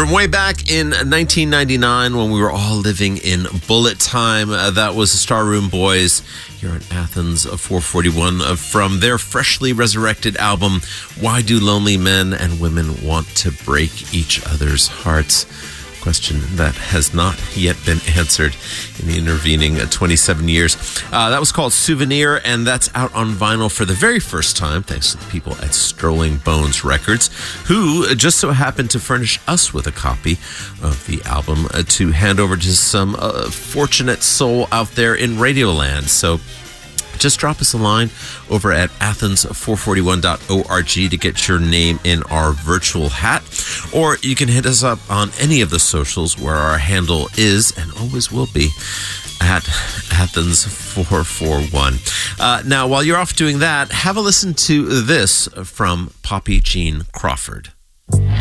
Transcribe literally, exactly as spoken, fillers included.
From way back in nineteen ninety-nine when we were all living in bullet time, uh, that was the Star Room Boys here in Athens four forty-one uh, from their freshly resurrected album, Why Do Lonely Men and Women Want to Break Each Other's Hearts? Question that has not yet been answered in the intervening twenty-seven years. Uh, that was called Souvenir, and that's out on vinyl for the very first time, thanks to the people at Sterling Bones Records, who just so happened to furnish us with a copy of the album uh, to hand over to some uh, fortunate soul out there in Radioland. So just drop us a line over at athens four forty-one dot org to get your name in our virtual hat. Or you can hit us up on any of the socials where our handle is, and always will be, at Athens four forty-one. Uh, now, while you're off doing that, have a listen to this from Poppy Jean Crawford.